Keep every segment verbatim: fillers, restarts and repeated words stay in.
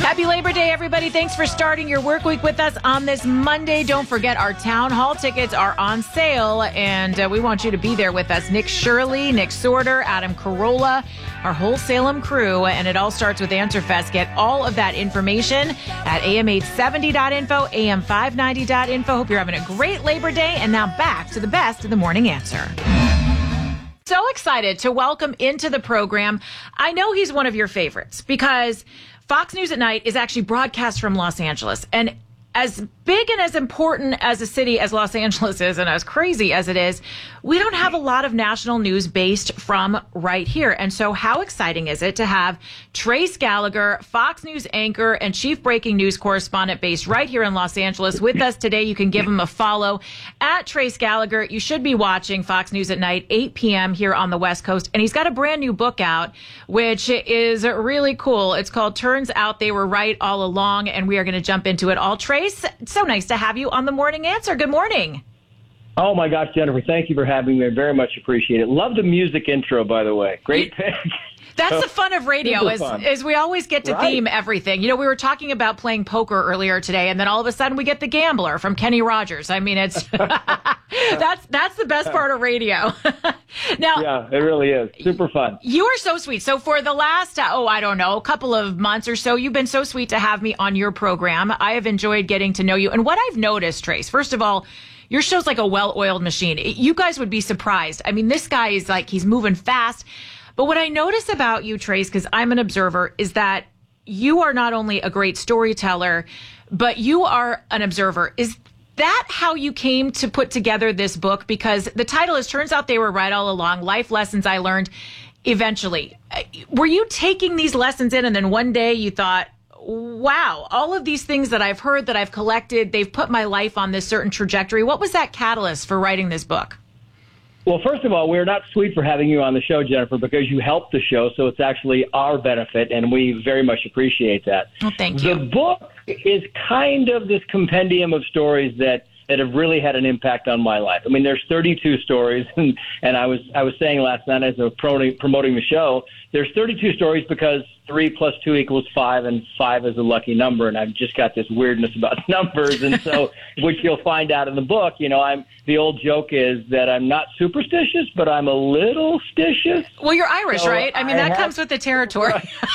Happy Labor Day, everybody. Thanks for starting your work week with us on this Monday. Don't forget our town hall tickets are on sale, and uh, we want you to be there with us. Nick Shirley, Nick Sorter, Adam Carolla, our whole Salem crew, and it all starts with AnswerFest. Get all of that information at A M eight seventy dot info, A M five ninety dot info. Hope you're having a great Labor Day, and now back to the best of the morning answer. So excited to welcome into the program. I know he's one of your favorites because Fox News at Night is actually broadcast from Los Angeles. And as big and as important as a city as Los Angeles is and as crazy as it is, we don't have a lot of national news based from right here. And so how exciting is it to have Trace Gallagher, Fox News anchor and chief breaking news correspondent based right here in Los Angeles with us today. You can give him a follow at Trace Gallagher. You should be watching Fox News at Night, eight p.m. here on the West Coast. And he's got a brand new book out, which is really cool. It's called Turns Out They Were Right All Along, and we are going to jump into it all. Trace, so nice to have you on the Morning Answer. Good morning. Oh, my gosh, Jennifer, thank you for having me. I very much appreciate it. Love the music intro, by the way. Great pick. That's the fun of radio, is, is we always get to right. theme everything. You know, we were talking about playing poker earlier today, and then all of a sudden we get The Gambler from Kenny Rogers. I mean, it's that's that's the best part of radio. Now, yeah, it really is. Super fun. You are so sweet. So for the last, oh, I don't know, a couple of months or so, you've been so sweet to have me on your program. I have enjoyed getting to know you. And what I've noticed, Trace, first of all, your show's like a well-oiled machine. You guys would be surprised. I mean, this guy is like, he's moving fast. But what I notice about you, Trace, because I'm an observer, is that you are not only a great storyteller, but you are an observer. Is that how you came to put together this book? Because the title is Turns Out They Were Right All Along, Life Lessons I Learned Eventually. Were you taking these lessons in and then one day you thought, wow, all of these things that I've heard, that I've collected, they've put my life on this certain trajectory. What was that catalyst for writing this book? Well, first of all, we're not sweet for having you on the show, Jennifer, because you helped the show, so it's actually our benefit, and we very much appreciate that. Well, thank you. The book is kind of this compendium of stories that, that have really had an impact on my life. I mean, there's thirty-two stories, and, and I was I was saying last night as I was promoting, promoting the show, there's thirty-two stories because three plus two equals five, and five is a lucky number, and I've just got this weirdness about numbers, and so, which you'll find out in the book, you know, I'm, the old joke is that I'm not superstitious, but I'm a little stitious. Well, you're Irish, so right? I mean, I that have, comes with the territory.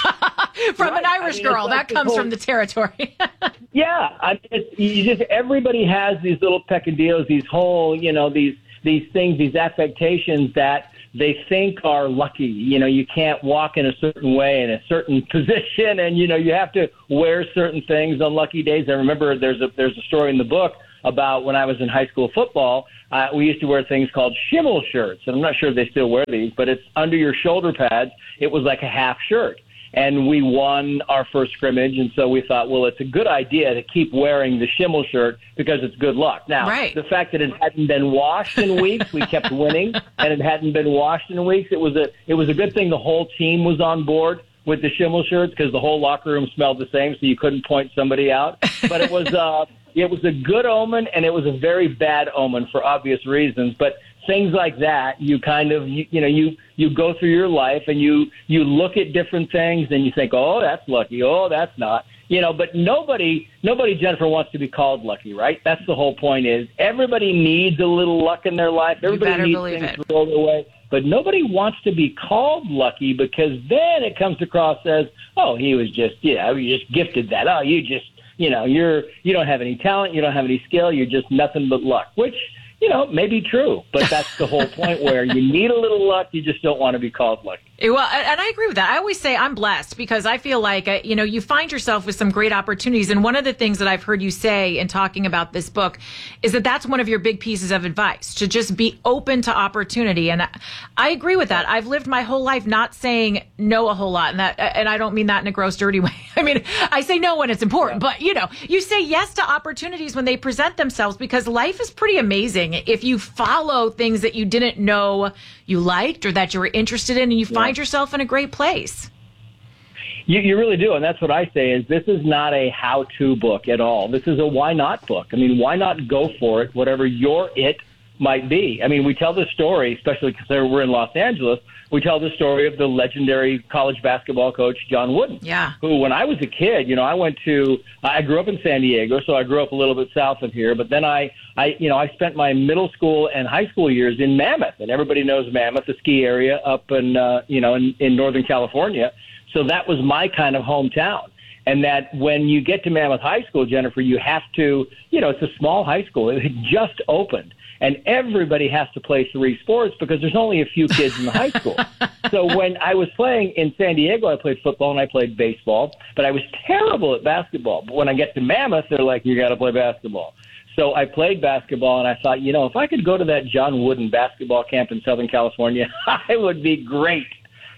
From right. an Irish I mean, girl, like that comes whole, from the territory. Yeah, I, it's, you just, everybody has these little peccadillos, these whole, you know, these, these things, these affectations that they think are lucky. You know, you can't walk in a certain way in a certain position, and, you know, you have to wear certain things on lucky days. I remember there's a there's a story in the book about when I was in high school football, uh, we used to wear things called shimmel shirts. And I'm not sure if they still wear these, but it's under your shoulder pads. It was like a half shirt. And we won our first scrimmage, and so we thought, well, it's a good idea to keep wearing the shimmel shirt because it's good luck. Now, right. the fact that it hadn't been washed in weeks, we kept winning, and it hadn't been washed in weeks. It was a it was a good thing the whole team was on board with the shimmel shirts because the whole locker room smelled the same, so you couldn't point somebody out. But it was uh, it was a good omen, and it was a very bad omen for obvious reasons. But things like that, you kind of, you, you know, you, you go through your life and you, you look at different things and you think, oh, that's lucky. Oh, that's not, you know, but nobody, nobody, Jennifer, wants to be called lucky, right? That's the whole point is everybody needs a little luck in their life. Everybody needs things it. to go their way, but nobody wants to be called lucky because then it comes across as, oh, he was just, yeah, you just gifted that. Oh, you just, you know, you're, you don't have any talent. You don't have any skill. You're just nothing but luck, which, you know, may be true, but that's the whole point where you need a little luck. You just don't want to be called lucky. Well, and I agree with that. I always say I'm blessed because I feel like, uh, you know, you find yourself with some great opportunities. And one of the things that I've heard you say in talking about this book is that that's one of your big pieces of advice, to just be open to opportunity. And I agree with that. I've lived my whole life not saying no a whole lot. And that, and I don't mean that in a gross, dirty way. I mean, I say no when it's important, yeah. but you know, you say yes to opportunities when they present themselves because life is pretty amazing. If you follow things that you didn't know you liked or that you were interested in, and you find yeah. yourself in a great place. You, you really do, and that's what I say is this is not a how-to book at all. This is a why not book. I mean, why not go for it, whatever your it might be. I mean, we tell this story, especially because we're in Los Angeles, we tell the story of the legendary college basketball coach, John Wooden. Yeah. Who, when I was a kid, you know, I went to, I grew up in San Diego, so I grew up a little bit south of here, but then I, I, you know, I spent my middle school and high school years in Mammoth, and everybody knows Mammoth, the ski area up in, uh, you know, in, in Northern California. So that was my kind of hometown. And that when you get to Mammoth High School, Jennifer, you have to, you know, it's a small high school. It had just opened. And everybody has to play three sports because there's only a few kids in the high school. So when I was playing in San Diego, I played football and I played baseball, but I was terrible at basketball. But when I get to Mammoth, they're like, you got to play basketball. So I played basketball, and I thought, you know, if I could go to that John Wooden basketball camp in Southern California, I would be great.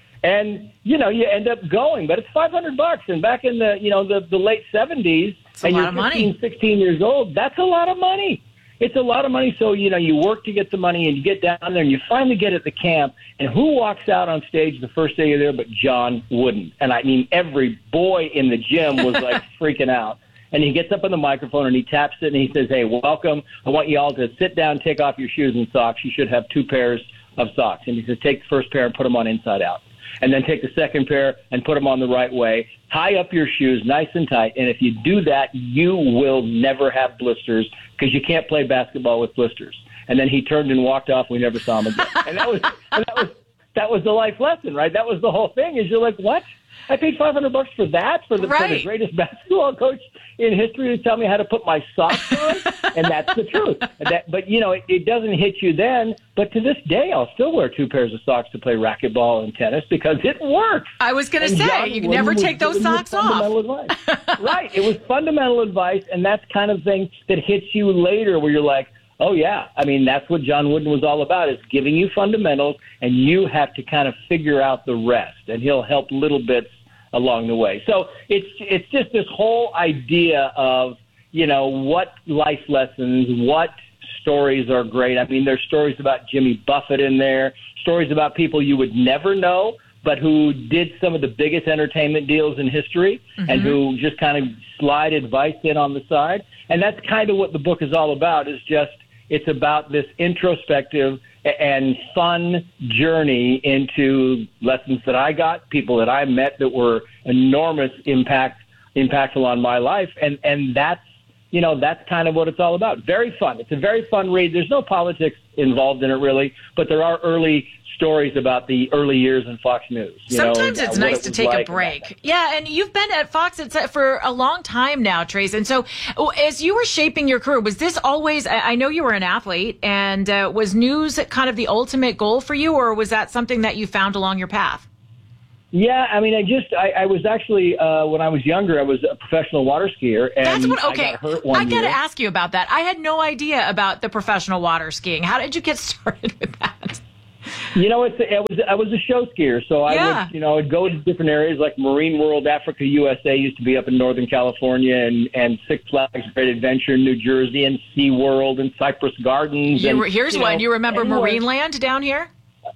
And, you know, you end up going, but it's five hundred bucks. And back in the, you know, the, the late seventies, and you're fifteen, sixteen years old, that's a lot of money. It's a lot of money. So, you know, you work to get the money and you get down there and you finally get at the camp. And who walks out on stage the first day you're there but John Wooden? And I mean, every boy in the gym was like freaking out. And he gets up on the microphone and he taps it and he says, hey, welcome. I want you all to sit down, take off your shoes and socks. You should have two pairs of socks. And he says, take the first pair and put them on inside out. And then take the second pair and put them on the right way. Tie up your shoes nice and tight. And if you do that, you will never have blisters because you can't play basketball with blisters. And then he turned and walked off. We never saw him again. And that was and that was that was the life lesson, right? That was the whole thing. Is you're like, what? I paid five hundred bucks for that for the, right. for the greatest basketball coach in history to tell me how to put my socks on, and that's the truth. And that, but you know, it, it doesn't hit you then. But to this day, I'll still wear two pairs of socks to play racquetball and tennis because it works. I was going to say, John you can never take those socks off. Right? It was fundamental advice, and that's kind of thing that hits you later, where you're like, oh, yeah. I mean, that's what John Wooden was all about, is giving you fundamentals, and you have to kind of figure out the rest, and he'll help little bits along the way. So it's it's just this whole idea of, you know, what life lessons, what stories are great. I mean, there's stories about Jimmy Buffett in there, stories about people you would never know, but who did some of the biggest entertainment deals in history, mm-hmm. and who just kind of slide advice in on the side. And that's kind of what the book is all about, is just it's about this introspective and fun journey into lessons that I got, people that I met that were enormous impact, impactful on my life. And, and that's, you know, that's kind of what it's all about. Very fun. It's a very fun read. There's no politics involved in it, really, but there are early stories about the early years in Fox News. You Sometimes know, it's uh, nice it to take like a break. Yeah, and you've been at Fox for a long time now, Trace. And so as you were shaping your career, was this always, I know you were an athlete, and uh, was news kind of the ultimate goal for you, or was that something that you found along your path? Yeah, I mean, I just, I, I was actually, uh, when I was younger, I was a professional water skier, and That's what, okay. I got hurt one I got to year. ask you about that. I had no idea about the professional water skiing. How did you get started with that? You know, it's, it was, I was a show skier, so I Yeah. would, you know, I'd go to different areas like Marine World Africa U S A used to be up in Northern California, and, and Six Flags Great Adventure in New Jersey, and SeaWorld and Cypress Gardens. You, and, here's you one. know, You remember anywhere. Marineland down here?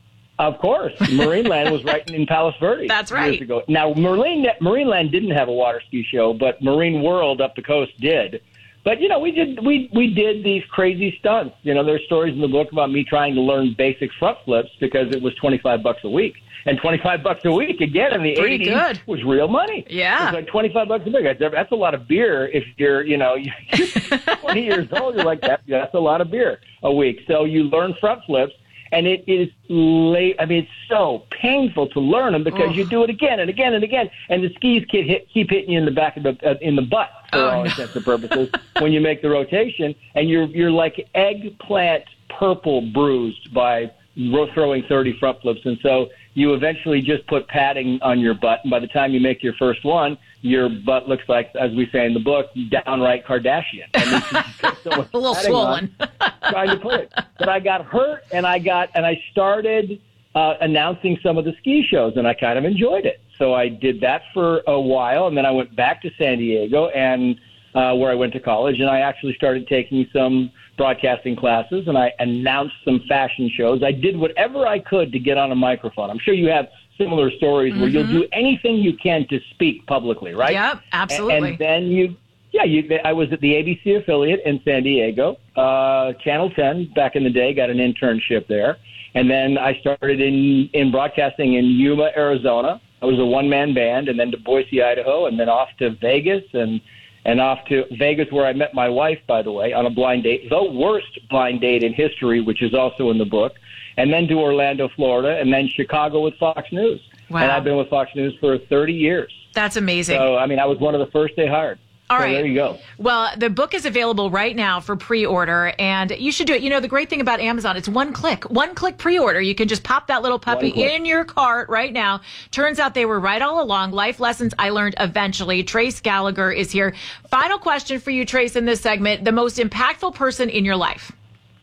Of course. Marineland was right in Palos Verdes. That's right. Years ago. Now, Marine, Marineland didn't have a water ski show, but Marine World up the coast did. But, you know, we did we we did these crazy stunts. You know, there's stories in the book about me trying to learn basic front flips because it was twenty-five bucks a week. And twenty-five bucks a week, again, in the Pretty eighties, good. was real money. Yeah. It was like twenty-five bucks a week. That's, that's a lot of beer if you're, you know, you're twenty years old. You're like, that, that's a lot of beer a week. So you learn front flips. And it is late. I mean, it's so painful to learn them because Ugh. you do it again and again and again, and the skis keep, hit, keep hitting you in the back of the uh, in the butt for Oh, all no. intents and purposes when you make the rotation, and you're you're like eggplant purple bruised by throwing thirty front flips, and so you eventually just put padding on your butt, and by the time you make your first one, your butt looks like, as we say in the book, downright Kardashian. I mean, you just got so much A little padding swollen. on, trying to put it. But I got hurt, and I got and I started uh, announcing some of the ski shows, and I kind of enjoyed it. So I did that for a while, and then I went back to San Diego, and uh, where I went to college, and I actually started taking some broadcasting classes, and I announced some fashion shows. I did whatever I could to get on a microphone. I'm sure you have similar stories where Mm-hmm. you'll do anything you can to speak publicly, right? Yep, absolutely. And, and then you Yeah, you, I was at the A B C affiliate in San Diego, uh, Channel ten back in the day, got an internship there. And then I started in, in broadcasting in Yuma, Arizona. I was a one-man band, and then to Boise, Idaho, and then off to Vegas, and, and off to Vegas where I met my wife, by the way, on a blind date, the worst blind date in history, which is also in the book, and then to Orlando, Florida, and then Chicago with Fox News. Wow. And I've been with Fox News for thirty years. That's amazing. So, I mean, I was one of the first they hired. All so right. There you go. Well, the book is available right now for pre-order, and you should do it. You know, the great thing about Amazon, it's one click. One click pre-order. You can just pop that little puppy in your cart right now. Turns out they were right all along. Life lessons I learned eventually. Trace Gallagher is here. Final question for you, Trace, in this segment. The most impactful person in your life?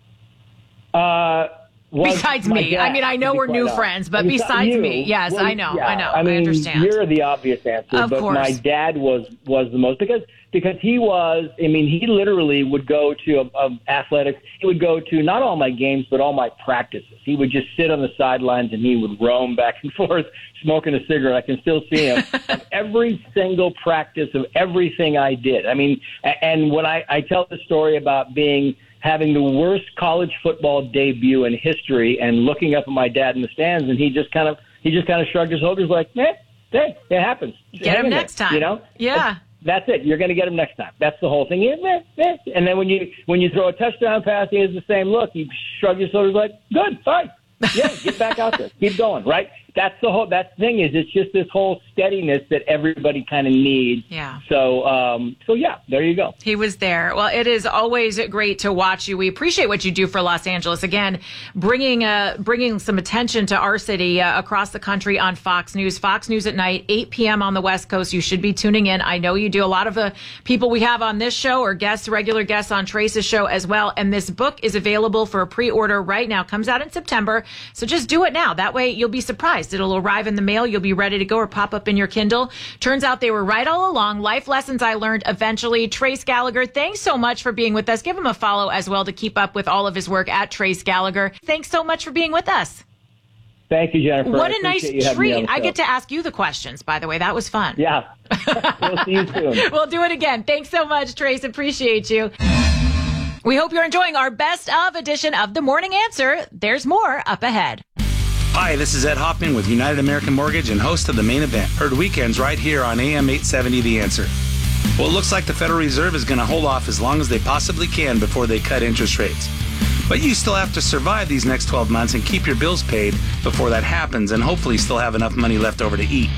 Uh... Besides me. Dad, I mean, I know we're new honest. friends, but Besides besides you, me. Yes, well, I know. yeah, I know. I mean, I understand. You're the obvious answer, of but course. my dad was was the most because because he was. I mean, he literally would go to a, a athletics. He would go to not all my games, but all my practices. He would just sit on the sidelines and he would roam back and forth, smoking a cigarette. I can still see him at every single practice of everything I did. I mean, and when I, I tell the story about being. having the worst college football debut in history and looking up at my dad in the stands, and he just kind of he just kind of shrugged his shoulders like, eh, hey, it happens. Get him next time. You know? Yeah. That's, that's it. You're going to get him next time. That's the whole thing. Eh, eh. And then when you when you throw a touchdown pass, he has the same look. He shrugs his shoulders like, good, fine. Yeah, get back out there. Keep going, right? That's the whole. That's the thing is, it's just this whole steadiness that everybody kind of needs. Yeah. So, um, so yeah, there you go. He was there. Well, it is always great to watch you. We appreciate what you do for Los Angeles. Again, bringing uh, bringing some attention to our city uh, across the country on Fox News. Fox News at night, eight p.m. on the West Coast. You should be tuning in. I know you do. A lot of the people we have on this show are guests, regular guests on Trace's show as well. And this book is available for a pre-order right now. Comes out in September. So just do it now. That way you'll be surprised. It'll arrive in the mail. You'll be ready to go or pop up in your Kindle. Turns out they were right all along. Life lessons I learned eventually. Trace Gallagher, thanks so much for being with us. Give him a follow as well to keep up with all of his work at Trace Gallagher. Thanks so much for being with us. Thank you, Jennifer. What a nice treat. I get to ask you the questions, by the way. That was fun. Yeah. We'll see you soon. We'll do it again. Thanks so much, Trace. Appreciate you. We hope you're enjoying our best of edition of The Morning Answer. There's more up ahead. Hi, this is Ed Hoffman with United American Mortgage and host of The Main Event. Heard weekends right here on A M eight seventy The Answer. Well, it looks like the Federal Reserve is going to hold off as long as they possibly can before they cut interest rates. But you still have to survive these next twelve months and keep your bills paid before that happens, and hopefully still have enough money left over to eat.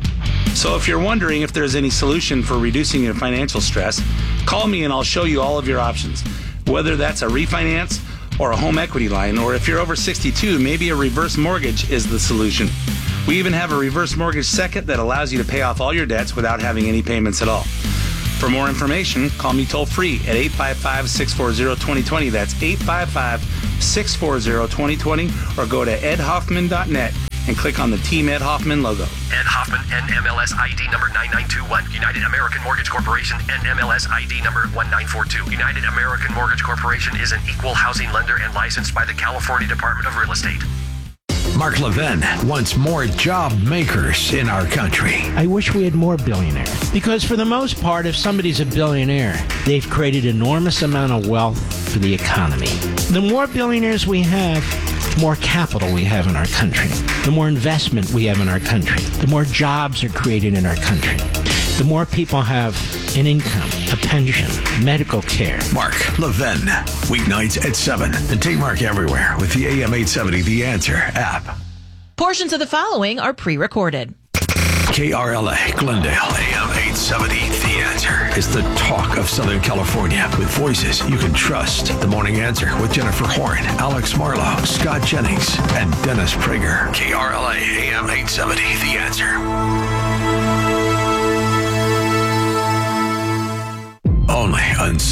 So if you're wondering if there's any solution for reducing your financial stress, call me and I'll show you all of your options. Whether that's a refinance or a home equity line, or if you're over sixty-two, maybe a reverse mortgage is the solution. We even have a reverse mortgage second that allows you to pay off all your debts without having any payments at all. For more information, call me toll free at eight five five, six four zero, two zero two zero. That's eight five five, six four zero, two zero two zero, or go to ed hoffman dot net and click on the Team Ed Hoffman logo. Ed Hoffman, N M L S I D number nine nine two one. United American Mortgage Corporation, N M L S I D number one nine four two. United American Mortgage Corporation is an equal housing lender and licensed by the California Department of Real Estate. Mark Levin wants more job makers in our country. I wish we had more billionaires. Because for the most part, if somebody's a billionaire, they've created enormous amount of wealth for the economy. The more billionaires we have, the more capital we have in our country. The more investment we have in our country. The more jobs are created in our country. The more people have an income, a pension, medical care. Mark Levin, weeknights at seven. And take Mark everywhere with the A M eight seventy The Answer app. Portions of the following are pre-recorded. K R L A, Glendale, A M eight seventy The Answer is the talk of Southern California with voices you can trust. The Morning Answer with Jennifer Horn, Alex Marlowe, Scott Jennings, and Dennis Prager. K R L A, A M eight seventy The Answer. Only on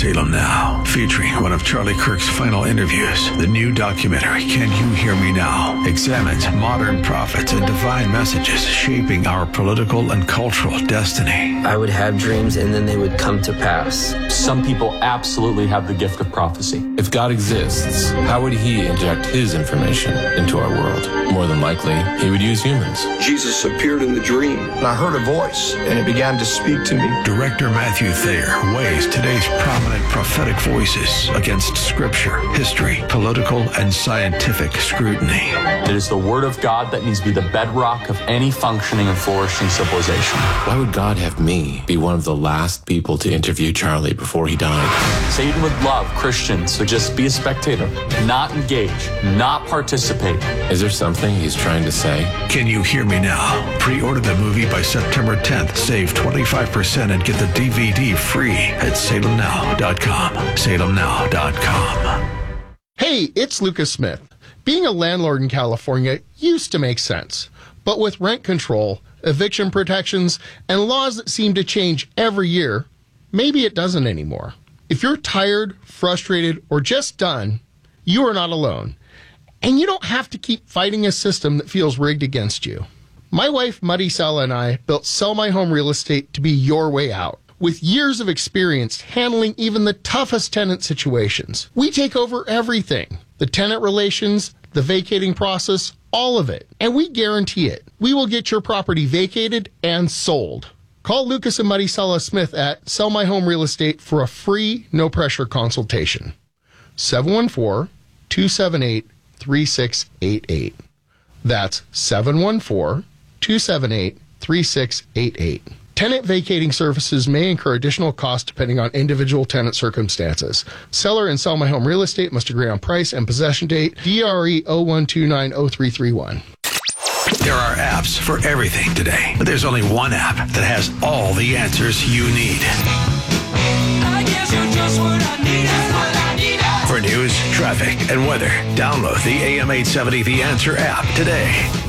Salem Now, featuring one of Charlie Kirk's final interviews. The new documentary, Can You Hear Me Now?, examines modern prophets and divine messages shaping our political and cultural destiny. I would have dreams and then they would come to pass. Some people absolutely have the gift of prophecy. If God exists, how would he inject his information into our world? More than likely, he would use humans. Jesus appeared in the dream, and I heard a voice, and it began to speak to me. Director Matthew Thayer weighs today's prominent prophetic voices against scripture, history, political, and scientific scrutiny. It is the word of God that needs to be the bedrock of any functioning and flourishing civilization. Why would God have me be one of the last people to interview Charlie before he died? Satan would love Christians to just be a spectator, not engage, not participate. Is there something he's trying to say? Can You Hear Me Now? Pre-order the movie by September tenth. Save twenty-five percent and get the D V D free at salem now dot com. salem now dot com. Hey, it's Lucas Smith. Being a landlord in California used to make sense, but with rent control, eviction protections, and laws that seem to change every year, maybe it doesn't anymore. If you're tired, frustrated, or just done, you are not alone. And you don't have to keep fighting a system that feels rigged against you. My wife, Maricela, and I built Sell My Home Real Estate to be your way out. With years of experience handling even the toughest tenant situations, we take over everything. The tenant relations, the vacating process, all of it. And we guarantee it. We will get your property vacated and sold. Call Lucas and Maricela Smith at Sell My Home Real Estate for a free, no-pressure consultation. seven one four, two seven eight, three six eight eight. That's seven one four, two seven eight, three six eight eight. Tenant vacating services may incur additional costs depending on individual tenant circumstances. Seller and Sell My Home Real Estate must agree on price and possession date. D R E zero one two nine zero three three one. There are apps for everything today, but there's only one app that has all the answers you need. I guess you're just what I need, what I need. For news, traffic, and weather, download the A M eight seventy The Answer app today.